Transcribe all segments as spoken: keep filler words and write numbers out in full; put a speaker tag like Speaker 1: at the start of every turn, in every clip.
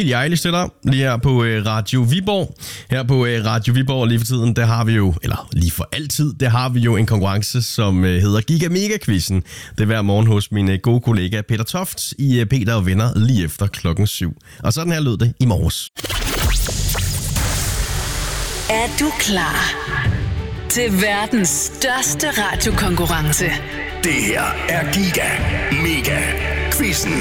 Speaker 1: Billie Eilish til dig, lige her på øh, Radio Viborg. Her på øh, Radio Viborg lige for tiden, der har vi jo, eller lige for altid, der har vi jo en konkurrence, som øh, hedder Giga Mega Quizzen. Det er hver morgen hos min øh, gode kollega Peter Toft i øh, Peter og Venner lige efter klokken syv. Og sådan her lød det i morges.
Speaker 2: Er du klar til verdens største radiokonkurrence?
Speaker 3: Det her er Giga Mega Quizzen.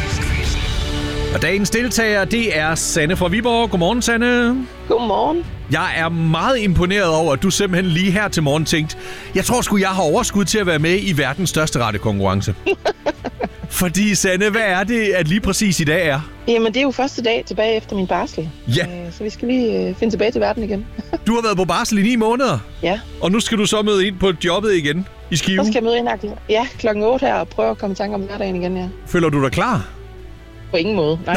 Speaker 4: Og dagens deltager, det er Sanne fra Viborg. Godmorgen, Sanne.
Speaker 5: Godmorgen.
Speaker 4: Jeg er meget imponeret over, at du simpelthen lige her til morgen tænkte, jeg tror sgu, jeg har overskud til at være med i verdens største radiokonkurrence. Fordi, Sanne, hvad er det, at lige præcis i dag er?
Speaker 5: Jamen, det er jo første dag tilbage efter min barsel.
Speaker 4: Ja.
Speaker 5: Så vi skal lige finde tilbage til verden igen.
Speaker 4: Du har været på barsel i ni måneder.
Speaker 5: Ja.
Speaker 4: Og nu skal du så møde ind på jobbet igen i Skive.
Speaker 5: Så skal jeg møde ind ja, klokken otte her og prøve at komme i tanke om hverdagen igen, ja.
Speaker 4: Føler du dig klar?
Speaker 5: På ingen måde, nej.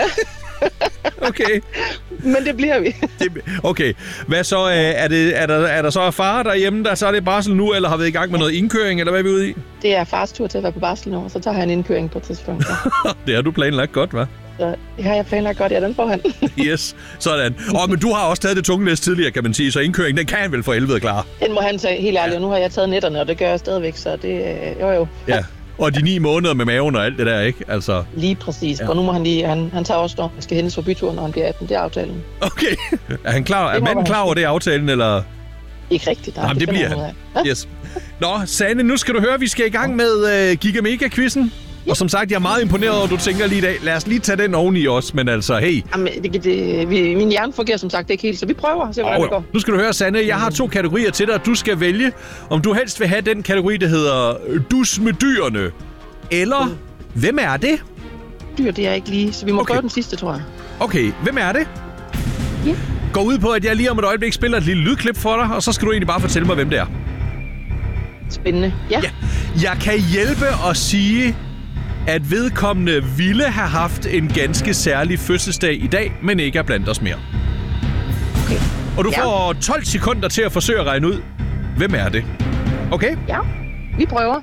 Speaker 4: Okay.
Speaker 5: Men det bliver vi.
Speaker 4: Okay. Hvad så? Er, det, er, der, er der så far derhjemme, der så er det barsel nu, eller har vi i gang med noget indkøring, eller hvad er vi ude i?
Speaker 5: Det er fars tur til at være på barsel nu, og så tager han en indkøring på et tidspunkt. Ja.
Speaker 4: Det har du planlagt godt, hva'?
Speaker 5: Så det har jeg planlagt godt, ja, den får han.
Speaker 4: Yes, sådan. Åh, men du har også taget det tunge læs tidligere, kan man sige, så indkøring, den kan han vel for helvede klare.
Speaker 5: Den må han tage, helt ærligt, og nu har jeg taget netterne, og det gør jeg stadigvæk, så det, jo jo.
Speaker 4: Ja. Og de ni måneder med maven og alt det der, ikke? Altså...
Speaker 5: Lige præcis. Ja. Og nu må han lige... Han, han tager også, når han skal hentes for byturen, når han bliver atten. Det er aftalen.
Speaker 4: Okay. Er han klar? Er manden klar over det aftalen, eller...?
Speaker 5: Ikke rigtigt.
Speaker 4: Nej, det, det bliver han. Yes. Nå, Sanne, nu skal du høre, vi skal i gang med uh, Giga Mega Quizzen. Ja. Og som sagt, jeg er meget imponeret over, at du tænker lige i dag. Lad os lige tage den oveni os, men altså, hey.
Speaker 5: Jamen, det, det, vi, min hjerne fungerer som sagt ikke helt, så vi prøver at se, hvordan oh, det går.
Speaker 4: Nu skal du høre, Sanne, jeg har to kategorier til dig, du skal vælge, om du helst vil have den kategori, der hedder Dus med dyrene. Eller, mm. hvem er det?
Speaker 5: Dyr, det er ikke lige, så vi må
Speaker 4: okay.
Speaker 5: prøve den sidste, tror jeg.
Speaker 4: Okay, hvem er det?
Speaker 5: Ja.
Speaker 4: Gå ud på, at jeg lige om et øjeblik spiller et lille lydklip for dig, og så skal du egentlig bare fortælle mig, hvem det er.
Speaker 5: Spændende, ja.
Speaker 4: ja. Jeg kan hjælpe og sige, at vedkommende ville have haft en ganske særlig fødselsdag i dag, men ikke er blandt os mere.
Speaker 5: Okay.
Speaker 4: Og du
Speaker 5: ja.
Speaker 4: får tolv sekunder til at forsøge at regne ud, hvem er det? Okay?
Speaker 5: Ja, vi prøver.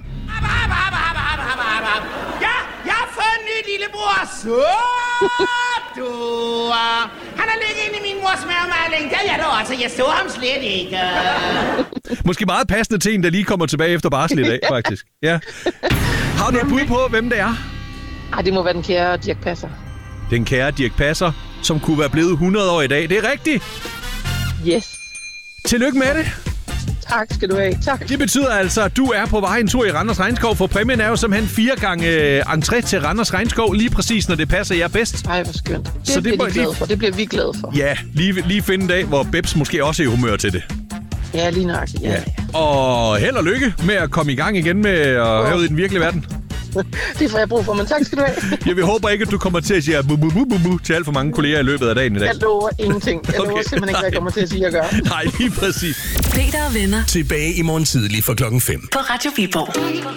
Speaker 6: Ja, jeg har fået en ny lillebror. Så du. Han har ligget inde i min mors mavemaling. Det er jeg da også. Jeg så ham slet ikke.
Speaker 4: Måske meget passende til en, der lige kommer tilbage efter barsel i dag, faktisk. Ja. Har du et bud på, hvem det er?
Speaker 5: Ej, det må være den kære Dirch Passer.
Speaker 4: Den kære Dirch Passer, som kunne være blevet hundrede år i dag. Det er rigtigt.
Speaker 5: Yes.
Speaker 4: Tillykke med det.
Speaker 5: Tak skal du have. Tak.
Speaker 4: Det betyder altså, at du er på vej en tur i Randers Regnskov, for præmien er jo simpelthen fire gange øh, entré til Randers Regnskov, lige præcis når det passer jer bedst.
Speaker 5: Ej, hvor skønt. Det,
Speaker 4: Så
Speaker 5: bliver
Speaker 4: det,
Speaker 5: de
Speaker 4: lige...
Speaker 5: glade for. Det bliver vi glade for.
Speaker 4: Ja, lige, lige finde en dag, hvor Bebs måske også er i humør til det.
Speaker 5: Ja, lige nøjagtigt. Ja,
Speaker 4: ja. Ja. Og held og lykke med at komme i gang igen med at oh. have ud i den virkelige verden.
Speaker 5: Det får jeg brug for, men tak skal du have.
Speaker 4: Ja, vi håber ikke, at du kommer til at sige bu, bu, bu, bu, bu, til alt for mange kolleger i løbet af dagen i dag.
Speaker 5: Jeg lover ingenting. Jeg
Speaker 4: okay.
Speaker 5: lover simpelthen ikke, hvad jeg kommer til at sige og gøre.
Speaker 4: Nej, lige præcis.
Speaker 2: Peter og Venner.
Speaker 3: Tilbage i morgen tidlig for klokken fem.
Speaker 2: På Radio Viborg.